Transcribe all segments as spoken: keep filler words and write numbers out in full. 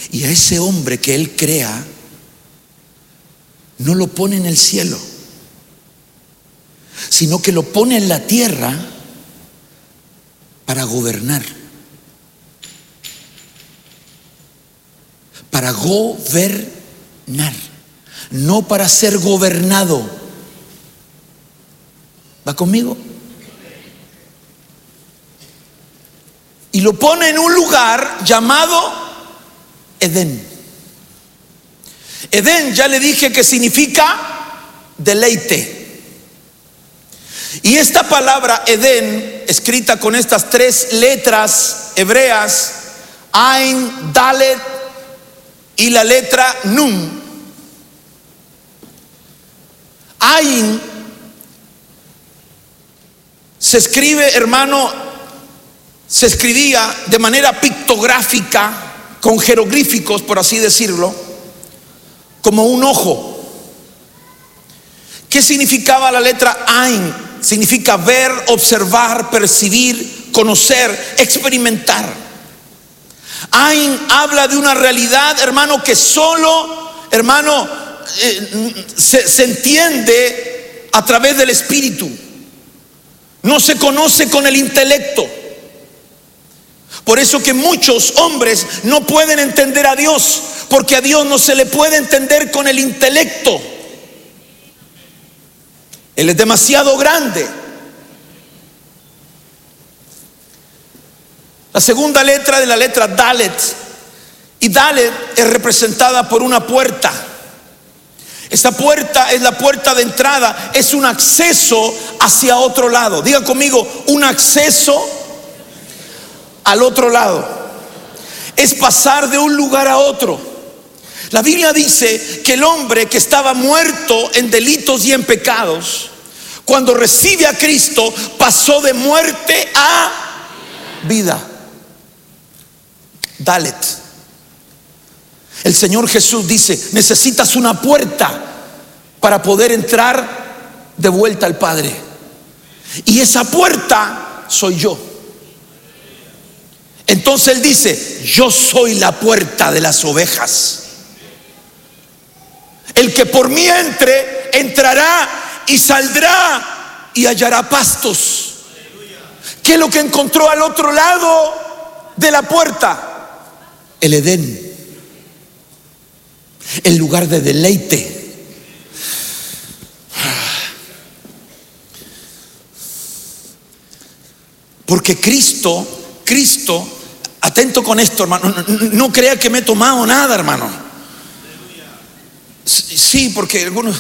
Y a ese hombre que Él crea, no lo pone en el cielo, sino que lo pone en la tierra para gobernar. Para gobernar, no para ser gobernado. ¿Va conmigo? Y lo pone en un lugar llamado Edén. Edén, ya le dije que significa deleite. Y esta palabra Edén, escrita con estas tres letras hebreas, Ain, Dalet y la letra Nun. Ain se escribe, hermano, se escribía de manera pictográfica, con jeroglíficos, por así decirlo, como un ojo. ¿Qué significaba la letra Ain? Significa ver, observar, percibir, conocer, experimentar. Ain habla de una realidad, hermano, que solo, hermano, eh, se, se entiende a través del espíritu. No se conoce con el intelecto. Por eso que muchos hombres no pueden entender a Dios, porque a Dios no se le puede entender con el intelecto. Él es demasiado grande. La segunda letra de la letra Dalet, y Dalet es representada por una puerta. Esa puerta es la puerta de entrada, es un acceso hacia otro lado. Diga conmigo, un acceso al otro lado. Es pasar de un lugar a otro. La Biblia dice que el hombre que estaba muerto en delitos y en pecados, cuando recibe a Cristo, pasó de muerte a vida. Dalet. El Señor Jesús dice: necesitas una puerta para poder entrar de vuelta al Padre. Y esa puerta soy yo. Entonces Él dice: yo soy la puerta de las ovejas. El que por mí entre, entrará y saldrá y hallará pastos. ¿Qué es lo que encontró al otro lado de la puerta? El Edén, el lugar de deleite. Porque Cristo, Cristo, atento con esto, hermano, no, no crea que me he tomado nada, hermano. Sí, porque algunos...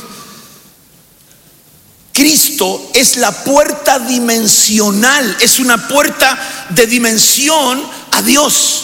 Cristo es la puerta dimensional, es una puerta de dimensión a Dios.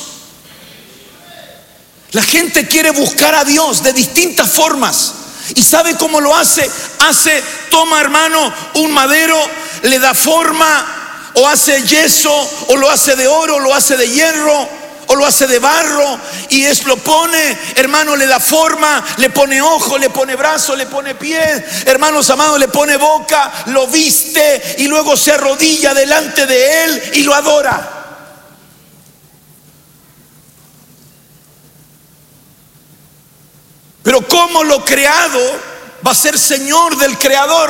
La gente quiere buscar a Dios de distintas formas. ¿Y sabe cómo lo hace? Hace, toma, hermano, un madero, le da forma, o hace yeso, o lo hace de oro, o lo hace de hierro, o lo hace de barro, y es lo pone, hermano, le da forma, le pone ojo, le pone brazo, le pone pie, hermanos amados, le pone boca, lo viste, y luego se arrodilla delante de él y lo adora. Pero ¿cómo lo creado va a ser Señor del Creador?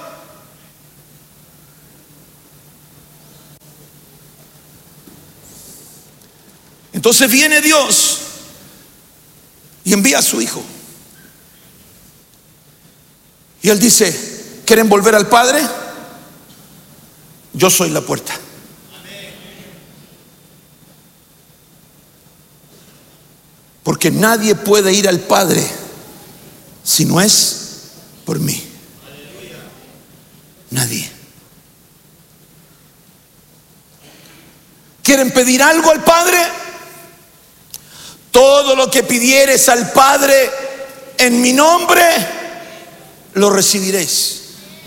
Entonces viene Dios y envía a su Hijo. Y Él dice: ¿quieren volver al Padre? Yo soy la puerta. Porque nadie puede ir al Padre si no es por mí. Nadie. ¿Quieren pedir algo al Padre? Todo lo que pidieres al Padre en mi nombre, lo recibiréis.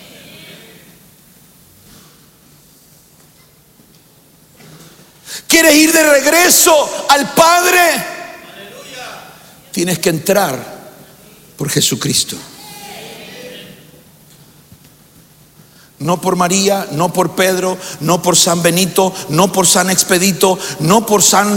¿Quieres ir de regreso al Padre? Tienes que entrar por Jesucristo. No por María, no por Pedro, no por San Benito, no por San Expedito, no por San